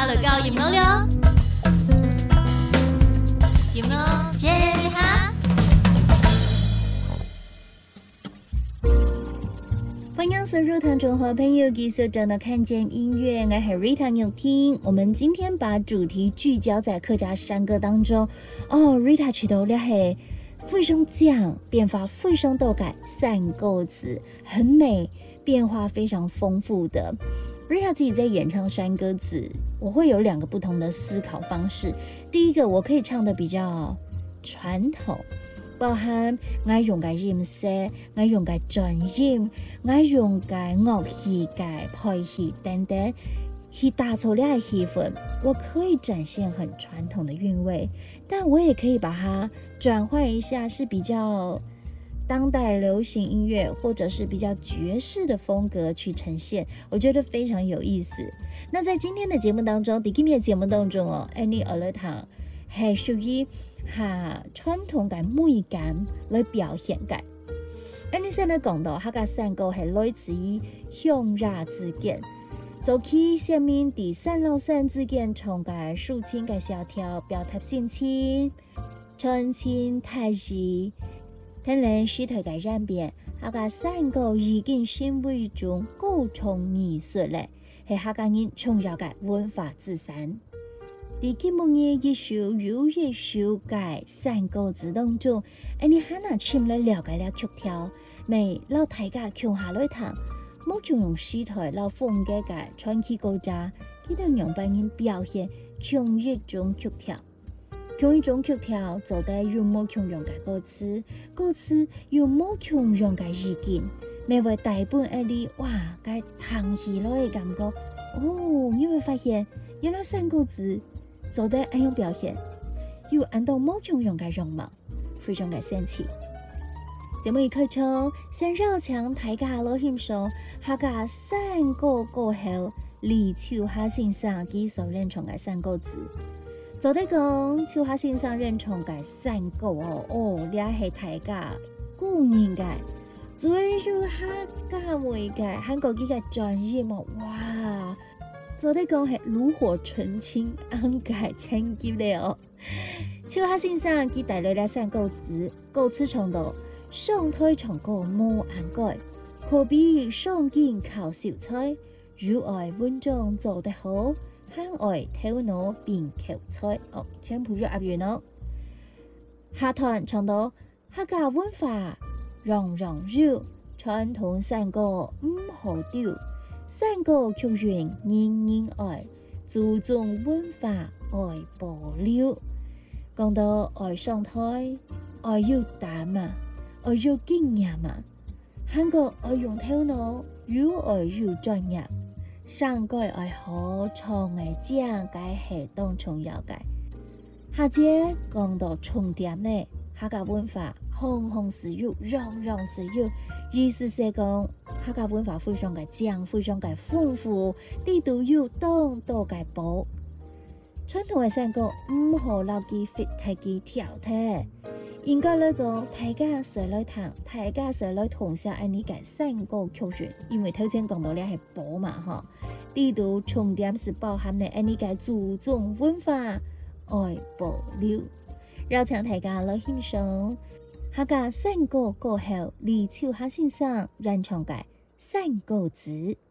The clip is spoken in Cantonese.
就到葉我了。葉我借你下。 欢迎所有听众和朋友继续找到看见音乐，我是 Rita 有听。我们今天把主题聚焦在客家山歌当中。Rita 取到了是非常讲变化非常多改散歌词，很美，变化非常丰富的。Rita 自己在演唱山歌词，我会有2个不同的思考方式。第一个，我可以唱的比较传统，包含我用嘅音色，我用嘅转音，我用嘅樂器嘅配器等等，去打出來嘅氣氛，我可以展現很傳統的韻味，但我也可以把它轉換一下，是比較當代流行音樂或者是比較爵士的風格去呈現，我覺得非常有意思。那在今天的節目當中，第今日節目當中Annie 學了堂係屬於傳統嘅美感來表現嘅。Annie 先來講到，客家山歌係來自於鄉野之間，早期下面第三郎山之間從嘅抒情嘅小調，表達心情，傳情態意。聽嚟時代嘅演變，客家山歌已經成為一種歌唱藝術咧，係客家人重要嘅文化資產。在今日一首又一首嘅山歌詞當中，你可能簽了了解了曲調，咪老大家唱下來聽，冇強用時代老風格嘅傳奇歌家，佢哋讓別人表現強一種曲調。強一種曲調做得有冇強用嘅歌詞，歌詞有冇強用嘅意見，咪會大半你哇嘅聽起來嘅感覺，你會發現原來山歌詞做得這樣表現，有按到冇強用嘅容貌，非常嘅神奇。節目一開場，先繞場大家來欣賞客家山歌過後，李秋霞先生佢所認唱嘅山歌詞。做得講，秋霞先生認唱嘅山歌你係大家古年嘅，最受客家味嘅韓國嘅專業哇！做得講係爐火純青，安解清潔了。秋霞先生佢帶來了山歌詞，歌詞唱到上台唱歌冇安改，可比上鏡靠小菜，如愛溫章做得好。向外頭腦變口才全部都押韻咯。下段唱到客家文化讓繞，傳統山歌唔好丟，山歌曲韻人人愛，注重文化愛保留。講到愛上台，愛要膽愛要經驗韓國愛用頭腦，如愛要專業。上歌愛好唱嘅講嘅係當重要嘅，下節講到重點呢，客家文化行行是有，樣樣是有，意思係講客家文化非常嘅講，非常嘅豐富，啲都有當多嘅寶。傳統嘅山歌唔好留記fit太記調睇，應該來講大家誰來聽，大家誰來同下安尼嘅山歌曲序，因為頭先講到咧係寶嘛呢度重點是包含嘅安尼嘅注重文化愛保留，讓請大家來欣賞客家山歌過後，李秋霞先生演唱嘅山歌詞。